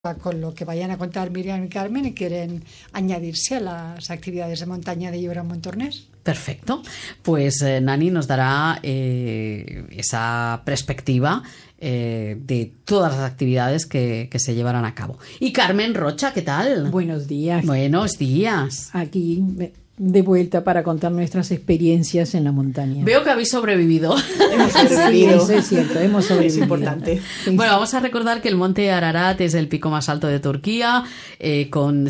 con lo que vayan a contar Miriam y Carmen y quieren añadirse a las actividades de montaña de Llobera Montornès. Perfecto. Pues Nani nos dará esa perspectiva de todas las actividades que se llevarán a cabo. Y Carmen Rocha, ¿qué tal? Buenos días. Buenos días. Aquí de vuelta para contar nuestras experiencias en la montaña. Veo que habéis sobrevivido. Hemos sobrevivido. Sí, eso es cierto, hemos sobrevivido. Es importante. Bueno, vamos a recordar que el monte Ararat es el pico más alto de Turquía, con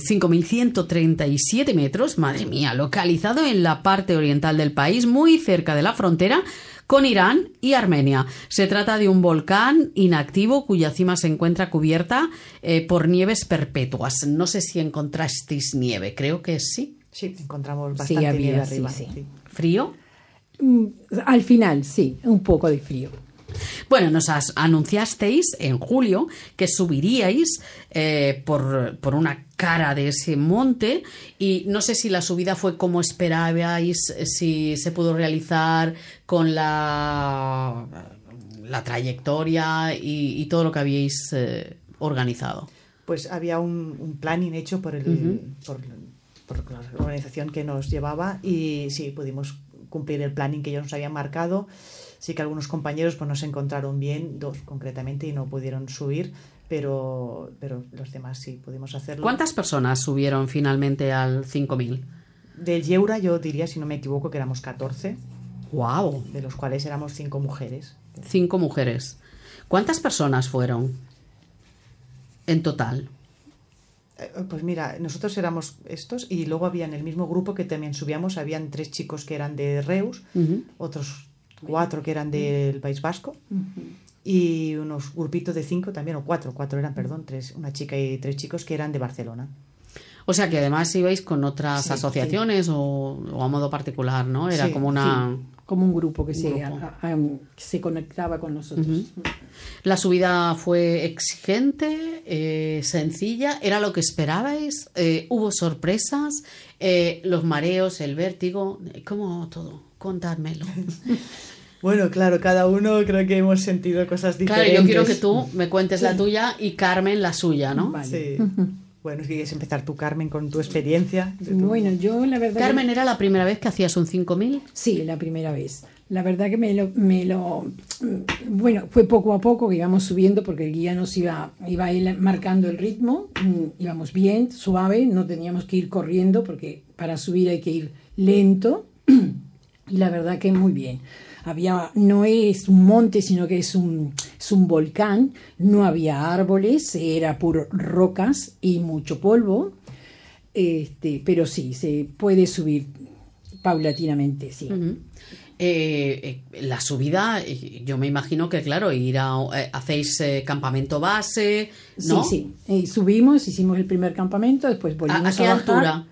5.137 metros, madre mía, localizado en la parte oriental del país, muy cerca de la frontera con Irán y Armenia. Se trata de un volcán inactivo cuya cima se encuentra cubierta por nieves perpetuas. No sé si encontrasteis nieve, creo que sí. Sí, encontramos bastante nieve arriba. Sí. ¿Frío? Al final, sí, un poco de frío. Bueno, nos anunciasteis en julio que subiríais por una cara de ese monte y no sé si la subida fue como esperabais, si se pudo realizar con la trayectoria y todo lo que habíais organizado. Pues había un planning hecho por la organización que nos llevaba y sí, pudimos cumplir el planning que ellos nos habían marcado. Sí que algunos compañeros pues no se encontraron bien, 2 concretamente, y no pudieron subir, pero los demás sí pudimos hacerlo. ¿Cuántas personas subieron finalmente al 5.000? Del Yeura yo diría, si no me equivoco, que éramos 14. ¡Wow! De los cuales éramos 5 mujeres. 5 mujeres. ¿Cuántas personas fueron en total? Pues mira, nosotros éramos estos y luego había en el mismo grupo que también subíamos, habían 3 chicos que eran de Reus, otros 4 que eran del País Vasco y unos grupitos de 5 también, o 4 eran, perdón, 3, una chica y 3 chicos que eran de Barcelona. O sea que además ibais con otras asociaciones sí. O a modo particular, ¿no? Era sí, como una... Sí, como un grupo que se conectaba con nosotros. La subida fue exigente, sencilla, ¿era lo que esperabais? ¿Hubo sorpresas? ¿Los mareos, el vértigo? ¿Cómo todo? Contádmelo. Bueno, claro, cada uno creo que hemos sentido cosas diferentes. Claro, yo quiero que tú me cuentes la tuya y Carmen la suya, ¿no? Vale. Sí. Bueno, si quieres empezar tú, Carmen, con tu experiencia. Bueno, yo la verdad... Carmen, ¿era la primera vez que hacías un 5.000? Sí, la primera vez. La verdad que bueno, fue poco a poco que íbamos subiendo porque el guía nos iba él marcando el ritmo, íbamos bien, suave, no teníamos que ir corriendo porque para subir hay que ir lento y la verdad que muy bien. No es un monte, sino que es un volcán, no había árboles, era puro rocas y mucho polvo, pero sí, se puede subir paulatinamente, sí. La subida, yo me imagino que, claro, hacéis campamento base, ¿no? Sí. Subimos, hicimos el primer campamento, después volvimos ¿A qué altura?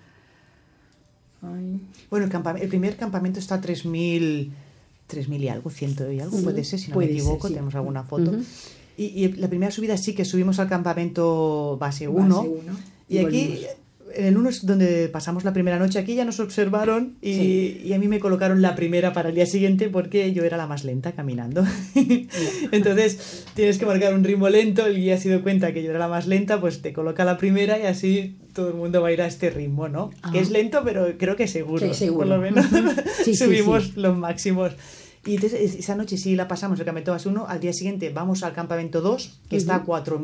Bueno, el primer campamento está a 3.000 y algo, 100 y algo, puede ser, si no me equivoco, sí. Tenemos alguna foto. Y la primera subida sí que subimos al campamento base 1. Y aquí, en el 1 es donde pasamos la primera noche. Aquí ya nos observaron y a mí me colocaron la primera para el día siguiente porque yo era la más lenta caminando. Entonces, tienes que marcar un ritmo lento, el guía se dio cuenta que yo era la más lenta, pues te coloca la primera y así todo el mundo va a ir a este ritmo, ¿no? Que es lento, pero creo que seguro. Que seguro. Por lo menos subimos los máximos. Y entonces esa noche sí la pasamos el campamento base 1, al día siguiente vamos al campamento 2, que está a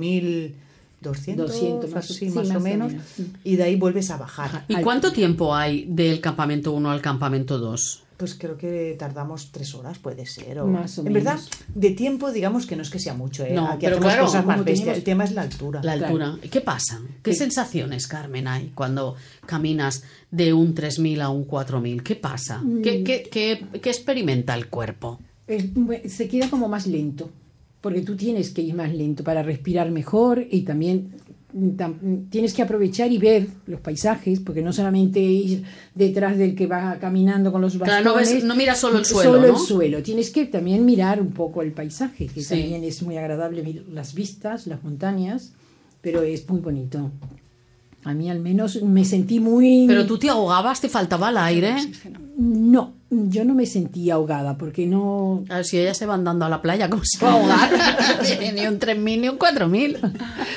4.200 más o menos, y de ahí vuelves a bajar. ¿Y cuánto tiempo hay del campamento 1 al campamento 2? Pues creo que tardamos 3 horas, puede ser. Más o menos. En verdad, de tiempo, digamos que no es que sea mucho. No, aquí pero hacemos claro, cosas más bestias. El tema es la altura. La altura. ¿Qué pasa? ¿Qué sensaciones, Carmen, hay cuando caminas de un 3.000 a un 4.000? ¿Qué pasa? ¿Qué experimenta el cuerpo? Se queda como más lento, porque tú tienes que ir más lento para respirar mejor y también tienes que aprovechar y ver los paisajes, porque no solamente ir detrás del que va caminando con los bastones. Claro, no miras solo el suelo, solo ¿no? el suelo. Tienes que también mirar un poco el paisaje, que también es muy agradable, las vistas, las montañas, pero es muy bonito. A mí al menos me sentí muy... ¿Pero tú te ahogabas? ¿Te faltaba el aire? No, yo no me sentía ahogada porque no... A ver, si ellas se van dando a la playa, ¿cómo se va a ahogar? Ni un 3.000 ni un 4.000.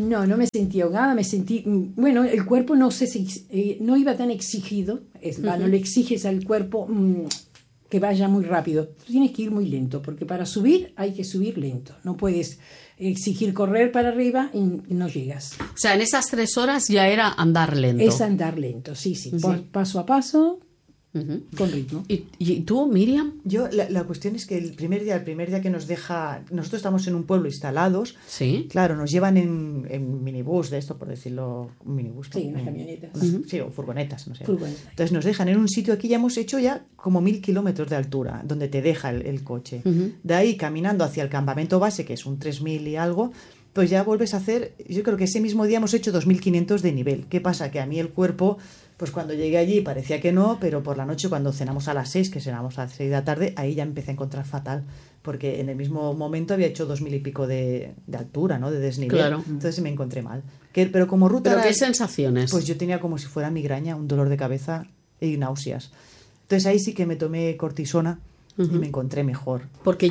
No me sentí ahogada, bueno, el cuerpo no iba tan exigido, no le exiges al cuerpo que vaya muy rápido, tú tienes que ir muy lento, porque para subir hay que subir lento, no puedes exigir correr para arriba y no llegas. O sea, en esas 3 horas ya era andar lento. Es andar lento, sí, paso a paso. Con ritmo. ¿Y tú, Miriam? Yo, la cuestión es que el primer día que nos deja, nosotros estamos en un pueblo instalados, sí, claro, nos llevan en minibús, de esto por decirlo, un minibús, sí, unas camionetas, sí, o furgonetas, no sé. Furgonetas. Entonces nos dejan en un sitio, aquí ya hemos hecho ya como 1000 kilómetros de altura, donde te deja el coche. De ahí caminando hacia el campamento base, que es un 3000 y algo, pues ya vuelves a hacer, yo creo que ese mismo día hemos hecho 2500 de nivel. ¿Qué pasa? Que a mí el cuerpo, pues cuando llegué allí parecía que no, pero por la noche cuando cenamos a las 6, que cenamos a las 6 de la tarde, ahí ya empecé a encontrar fatal, porque en el mismo momento había hecho 2000 y pico de altura, ¿no? De desnivel. Claro. Entonces me encontré mal. Pero como ruta... ¿Pero qué sensaciones? Pues yo tenía como si fuera migraña, un dolor de cabeza y náuseas. Entonces ahí sí que me tomé cortisona y me encontré mejor. Porque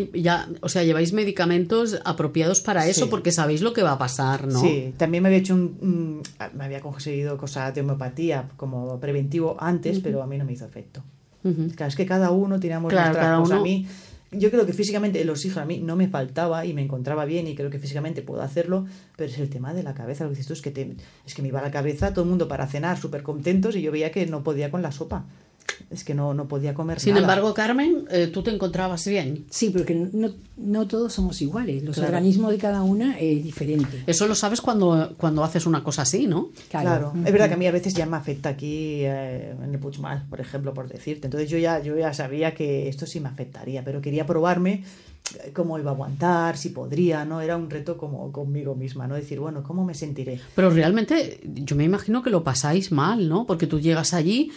o sea, lleváis medicamentos apropiados para eso, Sí. porque sabéis lo que va a pasar, ¿no? Sí, también me había hecho me había conseguido cosas de homeopatía como preventivo antes, pero a mí no me hizo efecto. Claro, es que cada uno teníamos nuestras cosas. A mí, yo creo que físicamente el oxígeno a mí no me faltaba y me encontraba bien y creo que físicamente puedo hacerlo, pero es el tema de la cabeza, lo que dices tú, es que me iba a la cabeza todo el mundo para cenar súper contentos y yo veía que no podía con la sopa. Es que no podía comer Sin nada. embargo, Carmen, tú te encontrabas bien. Sí, porque no todos somos iguales. Los Claro. organismos de cada una es diferente. Eso lo sabes cuando haces una cosa así, ¿no? Claro. Es verdad que a mí a veces ya me afecta aquí en el Puigmal, por ejemplo, por decirte. Entonces yo ya sabía que esto sí me afectaría, pero quería probarme cómo iba a aguantar, si podría, ¿no? Era un reto como conmigo misma, ¿no? Decir, bueno, ¿cómo me sentiré? Pero realmente yo me imagino que lo pasáis mal, ¿no? Porque tú llegas allí,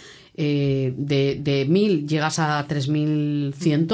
de 1000 llegas a 3100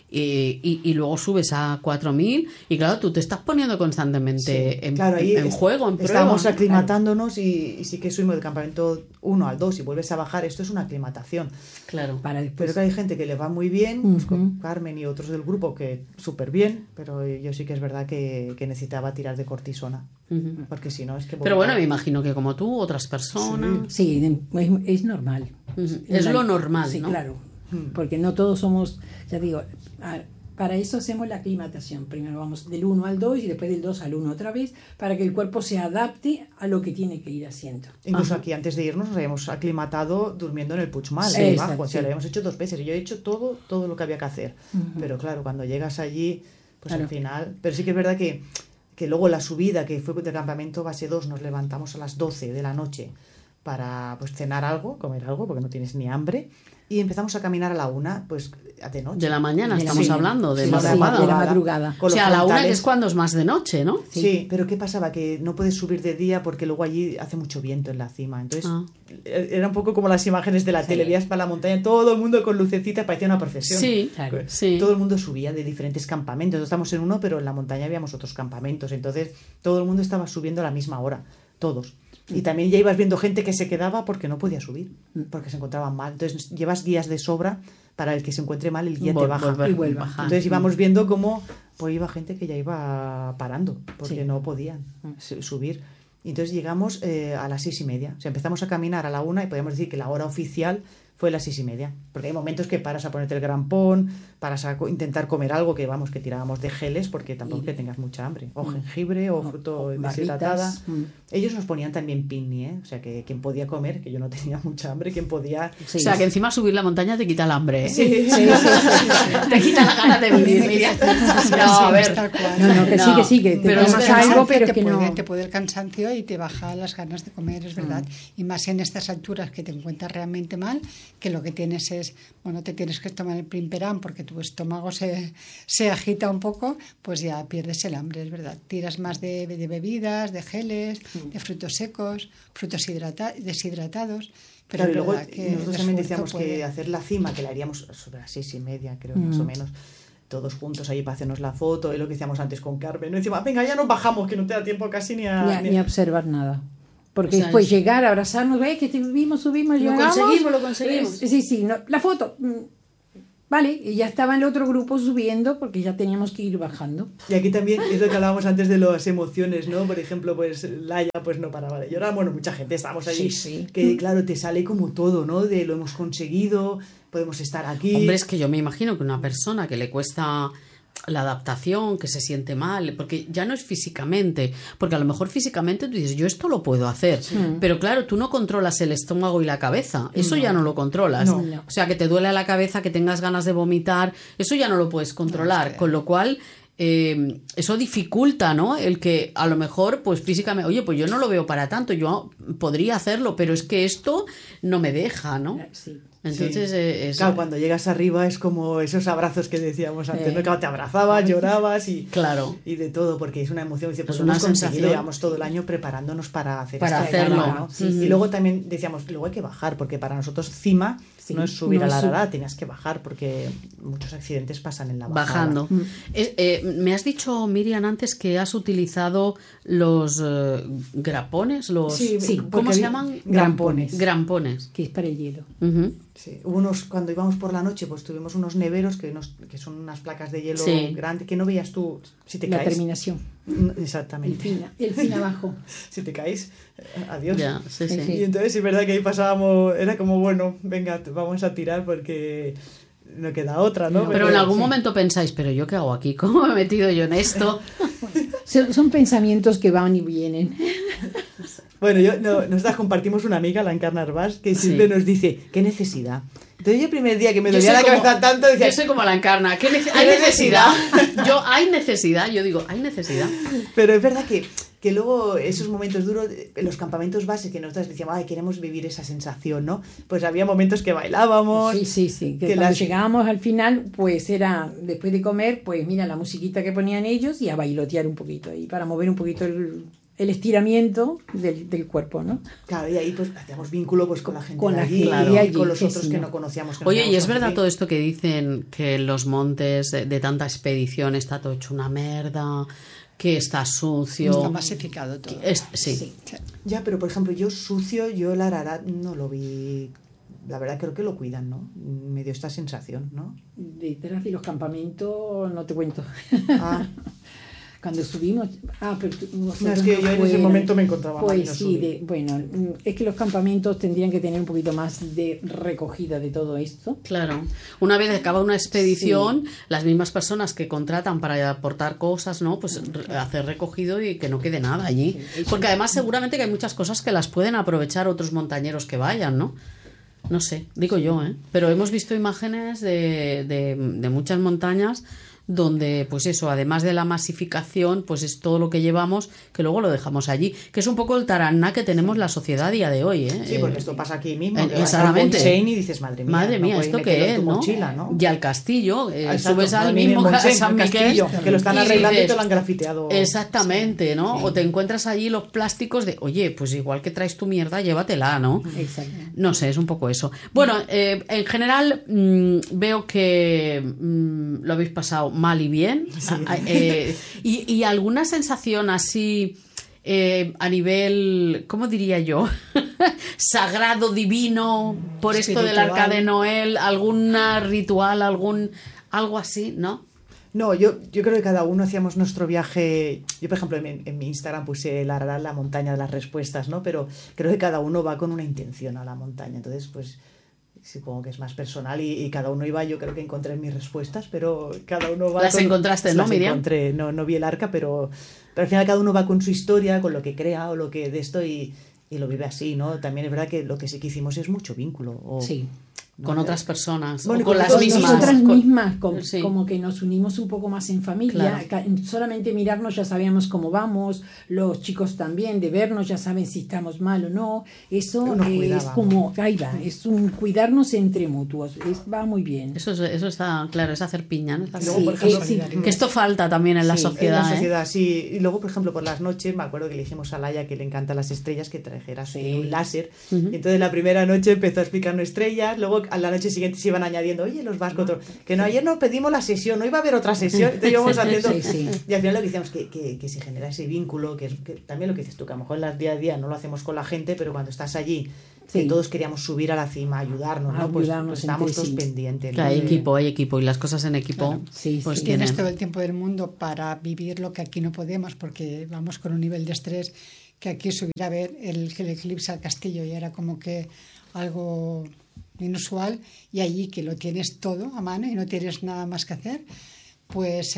y luego subes a 4000 y claro, tú te estás poniendo constantemente Sí, claro, ahí en juego, en prueba. Estábamos aclimatándonos y sí que subimos del campamento 1 al 2 y vuelves a bajar. Esto es una aclimatación. Claro. Pero que hay gente que le va muy bien, pues con Carmen y otros del grupo que súper bien, pero yo sí que es verdad que necesitaba tirar de cortisona, porque si no es que... Pero bueno, me imagino que como tú, otras personas... Sí, es normal. Es lo normal, sí, ¿no? Claro, porque no todos somos, ya digo, para eso hacemos la aclimatación. Primero vamos del 1 al 2 y después del 2 al 1 otra vez, para que el cuerpo se adapte a lo que tiene que ir haciendo. Incluso aquí antes de irnos nos habíamos aclimatado durmiendo en el Puigmal, Sí, debajo, o sea, sí. lo habíamos hecho 2 veces y yo he hecho todo lo que había que hacer. Pero claro, cuando llegas allí, pues Claro. al final... Pero sí que es verdad que luego la subida, que fue del campamento base 2, nos levantamos a las 12 de la noche para pues cenar algo, comer algo, porque no tienes ni hambre, y empezamos a caminar a la 1, pues de noche. De la mañana Sí, estamos hablando, de sí, madrugada. de la madrugada. O sea, a la 1 que es cuando es más de noche, ¿no? Sí, pero ¿qué pasaba? Que no puedes subir de día porque luego allí hace mucho viento en la cima. Entonces, era un poco como las imágenes de la tele. Veías para la montaña, todo el mundo con lucecitas, parecía una procesión. Sí, Claro. sí. Todo el mundo subía de diferentes campamentos. Nosotros estamos en uno, pero en la montaña habíamos otros campamentos. Entonces, todo el mundo estaba subiendo a la misma hora. Todos. Y también ya ibas viendo gente que se quedaba porque no podía subir, porque se encontraban mal. Entonces, llevas guías de sobra para el que se encuentre mal, el guía te baja. Volver y vuelve. a bajar. Entonces íbamos viendo cómo pues iba gente que ya iba parando porque Sí. no podían subir. Y entonces llegamos a las 6:30. O sea, empezamos a caminar a la 1 y podemos decir que la hora oficial fue las 6:30. Porque hay momentos que paras a ponerte el grampón, paras a intentar comer algo que tirábamos de geles porque tampoco es que tengas mucha hambre. O jengibre o fruto deshidratada. Ellos nos ponían también picnic, ¿eh? O sea, que quien podía comer, que yo no tenía mucha hambre, quien podía... Sí. O sea, que encima subir la montaña te quita el hambre, ¿eh? Sí. Te quita la gana de vivir, Miriam. No, a ver. Tal cual. No, que sí, que te pero tomas es que algo, pero te que puede, no... te puede el cansancio y te baja las ganas de comer, es verdad. Y más en estas alturas que te encuentras realmente mal, que lo que tienes es, bueno, te tienes que tomar el Primperan porque tu estómago se agita un poco, pues ya pierdes el hambre, es verdad. Tiras más de bebidas, de geles, de frutos secos, frutos deshidratados. Pero Claro, y luego es verdad que nosotros el también esfuerzo decíamos puede- que hacer la cima, que la haríamos sobre las 6:30, creo, más o menos, todos juntos ahí para hacernos la foto, es lo que decíamos antes con Carmen. No decíamos, venga, ya nos bajamos, que no te da tiempo casi ni a... Ni a observar nada. Porque O sea, después llegar, abrazarnos, que subimos, Lo llegamos. conseguimos. Sí, no, la foto. vale, y ya estaba el otro grupo subiendo porque ya teníamos que ir bajando. Y aquí también es lo que hablábamos antes de las emociones, ¿no? Por ejemplo, pues Laia pues no paraba de llorar, bueno, mucha gente estábamos allí, sí. Que claro, te sale como todo, ¿no? De lo hemos conseguido, podemos estar aquí. Hombre, es que yo me imagino que una persona que le cuesta la adaptación, que se siente mal, porque ya no es físicamente, porque a lo mejor físicamente tú dices, yo esto lo puedo hacer, pero claro, tú no controlas el estómago y la cabeza, eso ya no lo controlas, No. o sea, que te duele la cabeza, que tengas ganas de vomitar, eso ya no lo puedes controlar, con lo cual eso dificulta, ¿no? El que a lo mejor, pues físicamente, oye, pues yo no lo veo para tanto, yo podría hacerlo, pero es que esto no me deja, ¿no? Sí. Entonces, sí. Claro, cuando llegas arriba es como esos abrazos que decíamos antes, ¿no? Claro, te abrazabas, llorabas y, claro, y de todo, porque es una emoción. Dice, pues una hemos conseguido, sensación. llevamos todo el año preparándonos para hacerlo, ¿no? Y luego también decíamos, luego hay que bajar, porque para nosotros cima no es subir a la Ararat, tenías que bajar, porque muchos accidentes pasan en la bajada. Bajando. Me has dicho, Miriam, antes que has utilizado los grapones, los... Sí, ¿cómo se llaman? Grampones. Grampones. Que es para el hielo. Uh-huh. Sí, hubo cuando íbamos por la noche, pues tuvimos unos neveros que son unas placas de hielo grandes que no veías tú si te caes. La terminación. Exactamente. El fin abajo. Si te caes, adiós. Ya, sí. Y entonces es verdad que ahí pasábamos, era como, bueno, venga, vamos a tirar porque no queda otra, ¿no? Pero en algún momento pensáis, ¿pero yo qué hago aquí? ¿Cómo me he metido yo en esto? Son pensamientos que van y vienen. Bueno, nosotras compartimos una amiga, la Encarna Arbás, que siempre nos dice, ¿qué necesidad? Entonces yo el primer día que me dolía la cabeza tanto decía... Yo soy como la Encarna, ¿hay necesidad? Hay necesidad, yo digo, hay necesidad. Pero es verdad que luego esos momentos duros, en los campamentos base que nosotros decíamos, ay, queremos vivir esa sensación, ¿no? Pues había momentos que bailábamos. Sí. Que cuando llegábamos al final, pues era, después de comer, pues mira la musiquita que ponían ellos y a bailotear un poquito ahí, para mover un poquito el estiramiento del cuerpo, ¿no? Claro, y ahí pues hacíamos vínculo pues con la gente con de la allí, gente y con los otros que no conocíamos. Oye, ¿y es verdad todo esto que dicen que en los montes de tanta expedición está todo hecho una merda, que está sucio? Está masificado todo. Sí. Ya, pero por ejemplo, yo la Ararat no lo vi. La verdad creo que lo cuidan, ¿no? Me dio esta sensación, ¿no? Detrás de los campamentos no te cuento. Ah. Cuando subimos... pero es que yo en ese momento me encontraba mal. Pues sí, es que los campamentos tendrían que tener un poquito más de recogida de todo esto. Claro. Una vez acaba una expedición, las mismas personas que contratan para aportar cosas, ¿no? Pues hacer recogido y que no quede nada allí. Porque además seguramente que hay muchas cosas que las pueden aprovechar otros montañeros que vayan, ¿no? No sé, digo yo, ¿eh? Pero hemos visto imágenes de muchas montañas donde, pues eso, además de la masificación, pues es todo lo que llevamos que luego lo dejamos allí, que es un poco el taraná que tenemos la sociedad a día de hoy, ¿eh? Sí, porque esto pasa aquí mismo, que exactamente. vas al Montseny y dices, madre mía, ¿esto qué es? ¿no? Mochila, ¿no? Y al castillo, subes al mismo mismo San Miguel, que lo están arreglando y te lo han grafiteado. Exactamente, ¿no? Sí. O te encuentras allí los plásticos de, oye, pues igual que traes tu mierda, llévatela, ¿no? Exacto. No sé, es un poco eso. Bueno, en general veo que lo habéis pasado mal y bien. Sí. Y alguna sensación así a nivel, ¿cómo diría yo? Sagrado, divino, por espiritual. Esto del Arca de Noel, algún ritual, algo así, ¿no? No, yo creo que cada uno hacíamos nuestro viaje. Yo, por ejemplo, en mi Instagram puse la montaña de las respuestas, ¿no? Pero creo que cada uno va con una intención a la montaña. Entonces, pues supongo que es más personal y cada uno iba, yo creo que encontré mis respuestas, pero cada uno va... ¿Las encontraste, no, Miriam? Encontré, no vi el arca, pero al final cada uno va con su historia, con lo que crea o lo que de esto y lo vive así, ¿no? También es verdad que lo que sí que hicimos es mucho vínculo. Sí. Con otras personas, bueno, o con las mismas. Nosotras mismas, sí. Como que nos unimos un poco más en familia. Claro. Solamente mirarnos ya sabíamos cómo vamos, los chicos también, de vernos ya saben si estamos mal o no. Eso es como, ahí va, es un cuidarnos entre mutuos, va muy bien. Eso está, claro, es hacer piña, ¿no? Luego, por ejemplo, que esto falta también en la sociedad. En la sociedad, sí. Y luego, por ejemplo, por las noches, me acuerdo que le dijimos a Laia, que le encantan las estrellas, que trajera un láser. Y entonces la primera noche empezó a explicarnos estrellas, luego luego a la noche siguiente se iban añadiendo, oye, los vascos, que no, ayer nos pedimos la sesión, no iba a haber otra sesión, entonces íbamos haciendo, y al final lo que decíamos, que se genera ese vínculo, que también lo que dices tú, que a lo mejor en el día a día no lo hacemos con la gente, pero cuando estás allí, que todos queríamos subir a la cima, ayudarnos, ¿no? Pues estamos todos pendientes, ¿no? Hay equipo, y las cosas en equipo, pues tienes todo el tiempo del mundo para vivir lo que aquí no podemos, porque vamos con un nivel de estrés que aquí subir a ver el eclipse al castillo y era como que algo inusual, y allí que lo tienes todo a mano y no tienes nada más que hacer, pues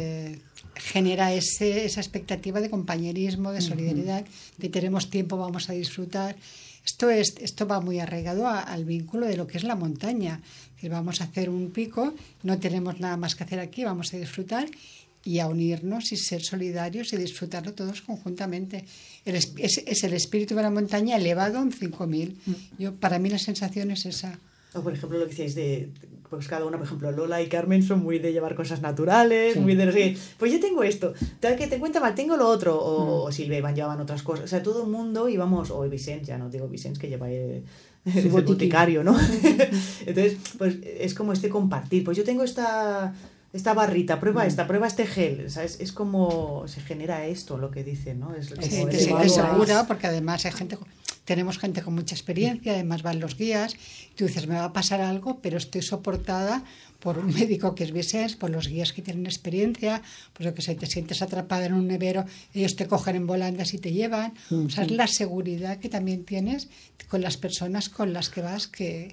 genera esa expectativa de compañerismo, de solidaridad, de tenemos tiempo, vamos a disfrutar. Esto va muy arraigado al vínculo de lo que es la montaña. Es decir, vamos a hacer un pico, no tenemos nada más que hacer aquí, vamos a disfrutar y a unirnos y ser solidarios y disfrutarlo todos conjuntamente. Es el espíritu de la montaña elevado en 5000. Para mí la sensación es esa. O por ejemplo lo que decíais pues cada una, por ejemplo, Lola y Carmen son muy de llevar cosas naturales, muy de no sé, pues yo tengo esto, tal que te cuenta mal, tengo lo otro, o Silvia llevaban otras cosas, o sea, todo el mundo íbamos, o Vicente, ya no digo Vicente que lleva el boticario, ¿no? Entonces, pues es como compartir, pues yo tengo esta barrita, prueba este gel, ¿sabes? Es como se genera esto, lo que dicen, ¿no? Te sientes segura, porque además tenemos gente con mucha experiencia, además van los guías, y tú dices, me va a pasar algo, pero estoy soportada por un médico que es Vicens, por los guías que tienen experiencia, pues lo que sé, te sientes atrapada en un nevero, ellos te cogen en volandas y te llevan. O sea, es la seguridad que también tienes con las personas con las que vas que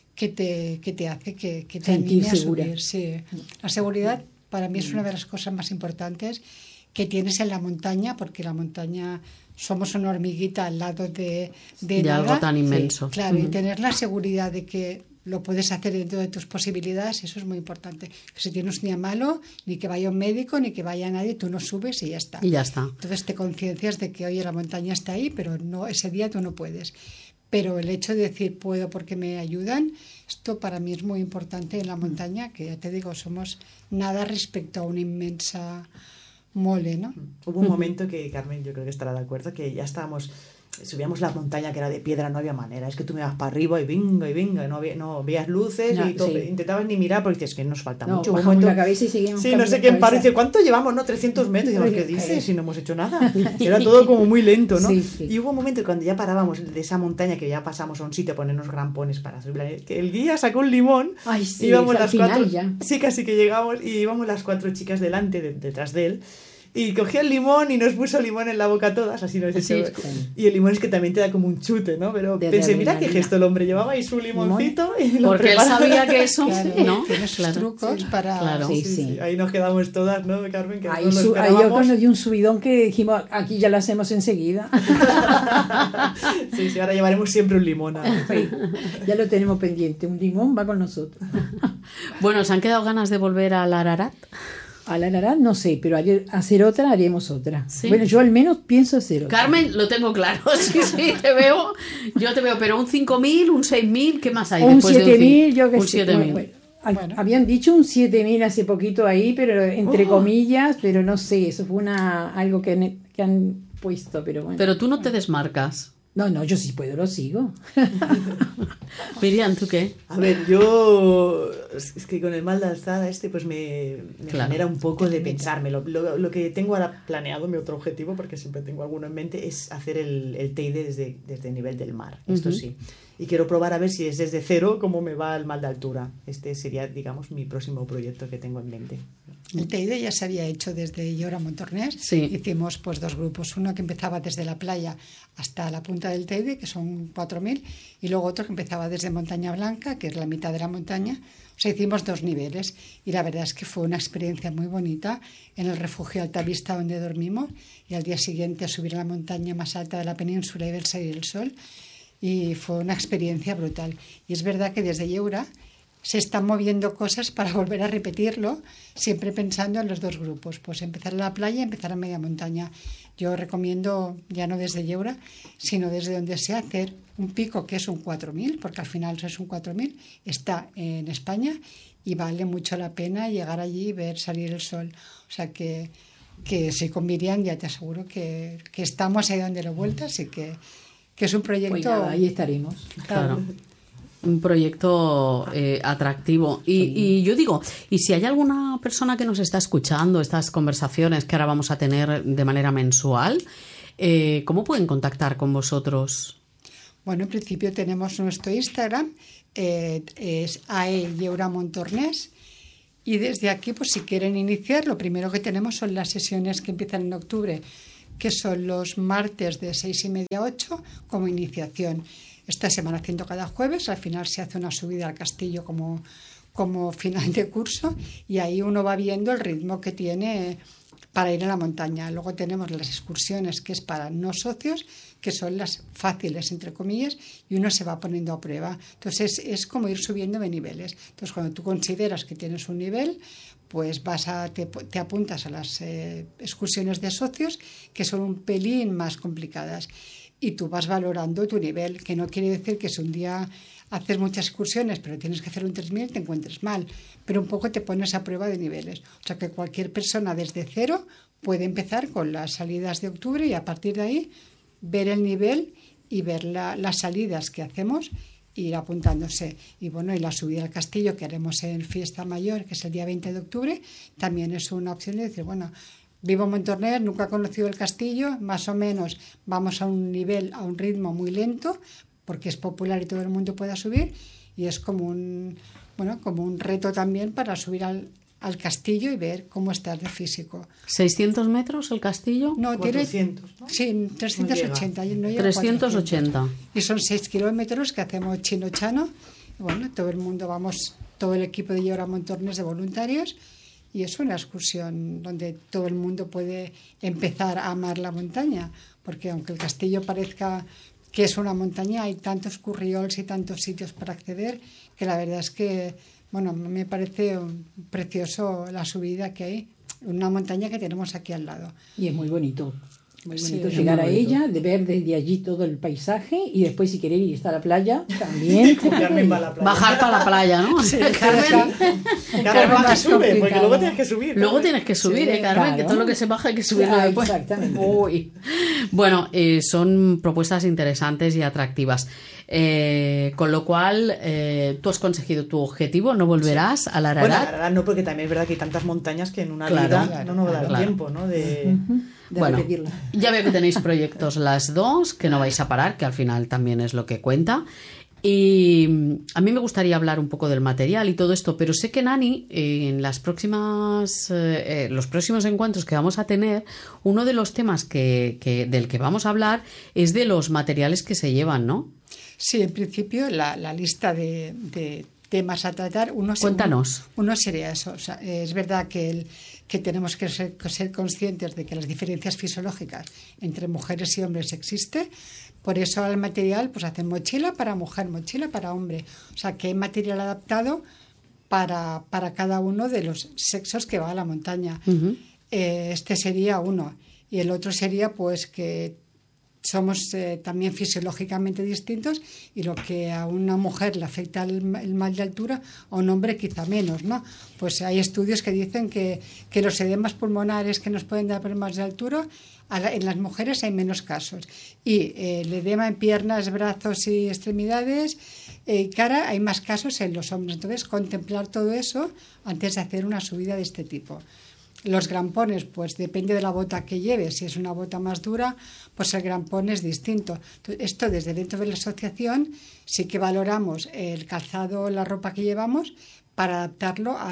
te hace que te anime a subir. Sí. La seguridad para mí es una de las cosas más importantes que tienes en la montaña, porque la montaña somos una hormiguita al lado de nada, algo tan inmenso. Sí, claro, y tener la seguridad de que lo puedes hacer dentro de tus posibilidades, eso es muy importante. Que si tienes un día malo, ni que vaya un médico, ni que vaya nadie, tú no subes y ya está. Y ya está. Entonces te conciencias de que, oye, la montaña está ahí, pero no, ese día tú no puedes. Pero el hecho de decir puedo porque me ayudan, esto para mí es muy importante en la montaña, que ya te digo, somos nada respecto a una inmensa mole, ¿no? Hubo un momento que Carmen, yo creo que estará de acuerdo, que ya subíamos la montaña que era de piedra, no había manera, es que tú me vas para arriba y venga, no veías luces intentabas ni mirar porque dices que nos falta mucho. Bajamos la cabeza y seguimos. Sí, no sé quién paró y dice, ¿cuánto llevamos? ¿No? 300 metros. Y decimos, ¿qué dices? Si no hemos hecho nada. Era todo como muy lento, ¿no? Sí. Y hubo un momento cuando ya parábamos de esa montaña, que ya pasamos a un sitio a ponernos grampones para subir, que el guía sacó un limón. Ay, sí, íbamos las final cuatro, ya. Sí, casi que llegamos y íbamos las 4 chicas delante, detrás de él. Y cogió el limón y nos puso limón en la boca todas, así nos hizo. Y el limón es que también te da como un chute, ¿no? Pero pensé, mira qué gesto el hombre llevaba ahí su limoncito y lo porque preparaba. él sabía que eso, ¿no? Tiene sus trucos para... Claro. Sí. Ahí nos quedamos todas, ¿no, Carmen? Que ahí yo cuando di un subidón que dijimos, aquí ya lo hacemos enseguida. Sí, ahora llevaremos siempre un limón. Sí, ya lo tenemos pendiente, un limón va con nosotros. Bueno, ¿os han quedado ganas de volver al Ararat? Al Ararat no sé, pero haremos otra. ¿Sí? Bueno, yo al menos pienso hacer otra. Carmen, lo tengo claro. Sí, yo te veo, pero un 5.000, un 6.000, ¿qué más hay? Un después 7.000, yo que sé. 7.000. Bueno. Habían dicho un 7.000 hace poquito ahí, pero entre comillas, pero no sé, eso fue algo que han puesto, pero bueno. Pero tú no te desmarcas. No, yo sí puedo, lo sigo. Miriam, ¿tú qué? A ver, yo es que con el mal de alzada pues me genera un poco de pensármelo. Lo que tengo ahora planeado, mi otro objetivo, porque siempre tengo alguno en mente, es hacer el Teide desde el nivel del mar. Esto sí. Y quiero probar a ver si es desde cero cómo me va el mal de altura. Este sería, digamos, mi próximo proyecto que tengo en mente. El Teide ya se había hecho desde Llora a Montornès. Sí. Hicimos pues 2 grupos, uno que empezaba desde la playa hasta la punta del Teide, que son 4.000, y luego otro que empezaba desde Montaña Blanca, que es la mitad de la montaña. O sea, hicimos 2 niveles y la verdad es que fue una experiencia muy bonita en el refugio Altavista donde dormimos, y al día siguiente a subir a la montaña más alta de la península y ver salir el sol, y fue una experiencia brutal. Y es verdad que desde Llora se están moviendo cosas para volver a repetirlo, siempre pensando en los 2 grupos, pues empezar en la playa y empezar en media montaña. Yo recomiendo, ya no desde Llora, sino desde donde sea, hacer un pico que es un 4.000, porque al final es un 4.000, está en España y vale mucho la pena llegar allí y ver salir el sol. O sea que si con Miriam ya te aseguro que estamos ahí dando la vuelta, así que es un proyecto... Pues nada, ahí estaremos. Claro. Un proyecto atractivo. Y yo digo, y si hay alguna persona que nos está escuchando estas conversaciones que ahora vamos a tener de manera mensual, ¿cómo pueden contactar con vosotros? Bueno, en principio tenemos nuestro Instagram, es ae_montornès, y desde aquí, pues si quieren iniciar, lo primero que tenemos son las sesiones que empiezan en octubre, que son los martes de 6:30 a 8 como iniciación. Esta semana haciendo cada jueves, al final se hace una subida al castillo como final de curso, y ahí uno va viendo el ritmo que tiene para ir a la montaña. Luego tenemos las excursiones, que es para no socios, que son las fáciles, entre comillas, y uno se va poniendo a prueba. Entonces es como ir subiendo de niveles. Entonces cuando tú consideras que tienes un nivel, pues te apuntas a las excursiones de socios, que son un pelín más complicadas, y tú vas valorando tu nivel, que no quiere decir que si un día haces muchas excursiones pero tienes que hacer un 3000 te encuentres mal, pero un poco te pones a prueba de niveles. O sea que cualquier persona desde cero puede empezar con las salidas de octubre, y a partir de ahí ver el nivel y ver las salidas que hacemos, ir apuntándose. Y bueno, y la subida al castillo que haremos en Fiesta Mayor, que es el día 20 de octubre, también es una opción de decir, bueno, vivo en Montornès, nunca he conocido el castillo, más o menos vamos a un nivel, a un ritmo muy lento, porque es popular y todo el mundo pueda subir, y es como un reto también para subir al castillo y ver cómo estás de físico. ¿600 metros el castillo? No, 400, tiene, ¿no? sí, 380. No llega 380. Y son 6 kilómetros que hacemos chino-chano. Y bueno, todo el mundo todo el equipo de Lleora Montornès de voluntarios, y es una excursión donde todo el mundo puede empezar a amar la montaña, porque aunque el castillo parezca que es una montaña, hay tantos curriols y tantos sitios para acceder, que la verdad es que, bueno, me parece precioso la subida que hay, una montaña que tenemos aquí al lado. Y es muy bonito. Muy bonito Sí, llegar a muy bonito. ella, de ver desde allí todo el paisaje, y después si queréis ir hasta la playa, también. Carmen va a la playa. Bajar para la playa, ¿no? Sí, Carmen baja y más sube, porque complicado. luego tienes que subir. Luego tienes que subir, Sí, Carmen, claro. que todo lo que se baja hay que subirlo Ah, después. exactamente. Uy. Bueno, son propuestas interesantes y atractivas. Con lo cual, tú has conseguido tu objetivo, no volverás a la Bueno, la Ararat. verdad no, porque también es verdad que hay tantas montañas que en una Claro, vida no nos va a dar claro. tiempo, ¿no? De Bueno, repetirla. ya veo que tenéis proyectos las dos, que no vais a parar, que al final también es lo que cuenta. Y a mí me gustaría hablar un poco del material y todo esto, pero sé que Nani, en los próximos encuentros que vamos a tener, uno de los temas del que vamos a hablar es de los materiales que se llevan, ¿no? Sí, en principio la lista de temas a tratar, Cuéntanos. uno sería eso. O sea, es verdad que tenemos que ser conscientes de que las diferencias fisiológicas entre mujeres y hombres existen. Por eso el material, pues hacen mochila para mujer, mochila para hombre. O sea, que hay material adaptado para cada uno de los sexos que va a la montaña. Uh-huh. Este sería uno. Y el otro sería pues que somos también fisiológicamente distintos, y lo que a una mujer le afecta el mal de altura, a un hombre quizá menos, ¿no? Pues hay estudios que dicen que los edemas pulmonares que nos pueden dar problemas de altura, en las mujeres hay menos casos. Y el edema en piernas, brazos y extremidades, cara, hay más casos en los hombres. Entonces, contemplar todo eso antes de hacer una subida de este tipo. Los grampones, pues depende de la bota que lleves. Si es una bota más dura, pues el grampón es distinto. Esto desde dentro de la asociación sí que valoramos el calzado, la ropa que llevamos, para adaptarlo a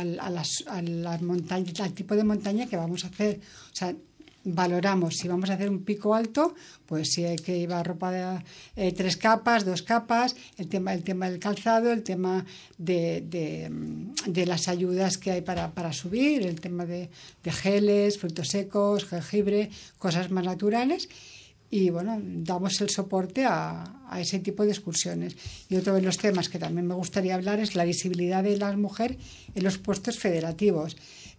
la montaña, al tipo de montaña que vamos a hacer. O sea, valoramos si vamos a hacer un pico alto, pues si hay que llevar ropa de 3 capas, 2 capas, el tema del calzado, el tema de las ayudas que hay para subir, el tema de geles, frutos secos, jengibre, cosas más naturales. Y bueno, damos el soporte a ese tipo de excursiones. Y otro de los temas que también me gustaría hablar es la visibilidad de la mujer en los puestos federativos.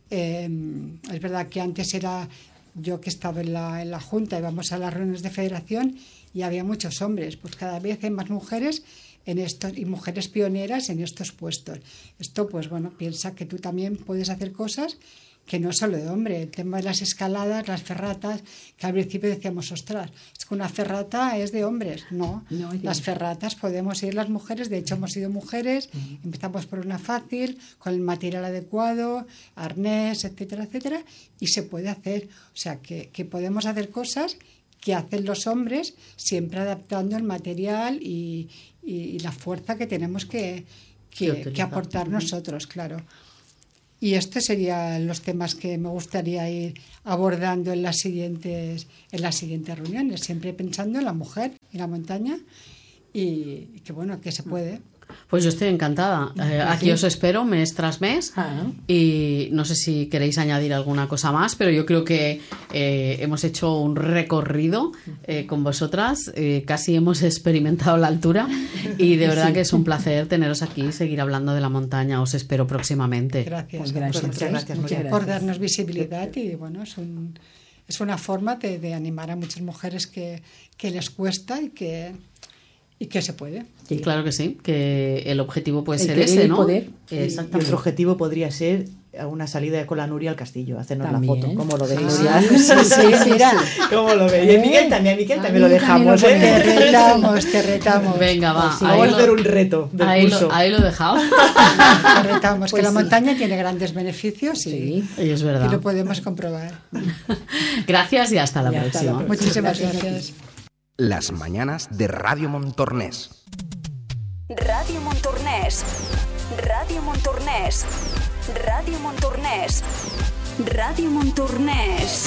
Es verdad que antes era yo que estaba en la Junta, íbamos a las reuniones de federación y había muchos hombres, pues cada vez hay más mujeres en estos, y mujeres pioneras en estos puestos. Esto, pues bueno, piensa que tú también puedes hacer cosas que no es solo de hombre. El tema de las escaladas, las ferratas, que al principio decíamos, ostras, es que una ferrata es de hombres. No, las ferratas podemos ir las mujeres, de hecho hemos sido mujeres, empezamos por una fácil, con el material adecuado, arnés, etcétera, etcétera, y se puede hacer. O sea, que podemos hacer cosas que hacen los hombres, siempre adaptando el material y la fuerza que tenemos que aportar nosotros, claro. Y estos serían los temas que me gustaría ir abordando en las siguientes reuniones, siempre pensando en la mujer y la montaña, y que bueno, que se puede. Pues yo estoy encantada. Aquí os espero mes tras mes y no sé si queréis añadir alguna cosa más, pero yo creo que hemos hecho un recorrido con vosotras, casi hemos experimentado la altura y de verdad que es un placer teneros aquí y seguir hablando de la montaña. Os espero próximamente. Gracias. Pues muchas gracias por darnos visibilidad y bueno, es una forma de animar a muchas mujeres que les cuesta y que se puede. Sí. Claro que sí, que el objetivo puede ser ese, ¿no? Poder. Exactamente. Y otro objetivo podría ser una salida con la Nuria al castillo, hacernos la foto. ¿Cómo lo veis? Sí, mira. ¿Cómo lo veis? Y Miguel también lo dejamos. Te retamos. Venga, va. Pues vamos a hacer un reto del curso. Ahí lo he dejado. Te retamos, pues que la montaña tiene grandes beneficios y es verdad. Y lo podemos comprobar. Gracias y hasta la próxima. Muchísimas gracias. Las mañanas de Radio Montornès. Radio Montornès. Radio Montornès. Radio Montornès. Radio Montornès.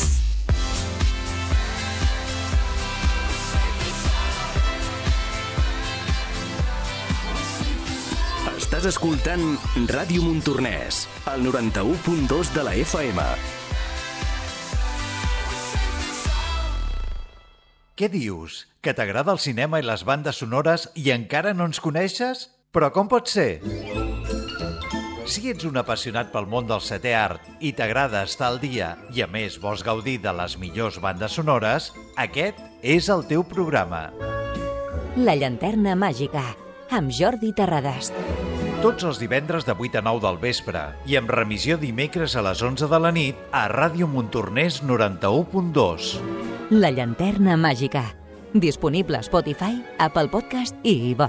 Estàs escoltant Ràdio Montornès, al 91.2 de la FM. Què dius? Que t'agrada el cinema i les bandes sonores i encara no ens coneixes? Però com pot ser? Si ets un apassionat pel món del setè art i t'agrada estar al dia i a més vols gaudir de les millors bandes sonores, aquest és el teu programa. La llanterna màgica, amb Jordi Terrades. Tots els divendres de 8 a 9 del vespre i amb remissió dimecres a les 11 de la nit a Ràdio Montornès 91.2. La llanterna màgica. Disponible a Spotify, Apple Podcast i iVoox.